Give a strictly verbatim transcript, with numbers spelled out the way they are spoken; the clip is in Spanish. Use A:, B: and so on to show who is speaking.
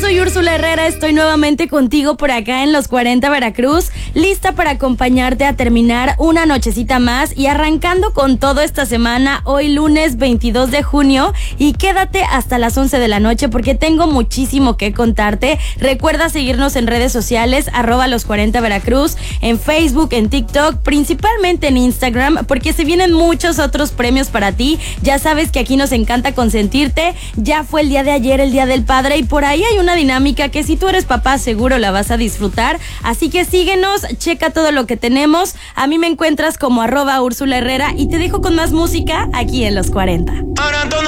A: soy Úrsula Herrera, estoy nuevamente contigo por acá en Los cuarenta Veracruz, lista para acompañarte a terminar una nochecita más y arrancando con todo esta semana, hoy lunes veintidós de junio, y quédate hasta las once de la noche porque tengo muchísimo que contarte. Recuerda seguirnos en redes sociales, arroba Los cuarenta Veracruz, en Facebook, en TikTok, principalmente en Instagram, porque se vienen muchos otros premios para ti. Ya sabes que aquí nos encanta consentirte. Ya fue el día de ayer, el Día del Padre, y por ahí hay una dinámica que si tú eres papá seguro la vas a disfrutar. Así que síguenos, checa todo lo que tenemos. A mí me encuentras como arroba Úrsula Herrera y te dejo con más música aquí en Los cuarenta.